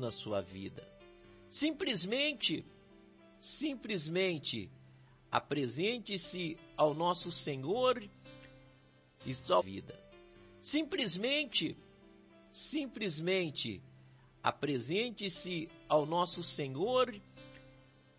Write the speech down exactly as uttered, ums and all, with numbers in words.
na sua vida. Simplesmente, simplesmente apresente-se ao nosso Senhor e sua vida. Simplesmente, simplesmente apresente-se ao nosso Senhor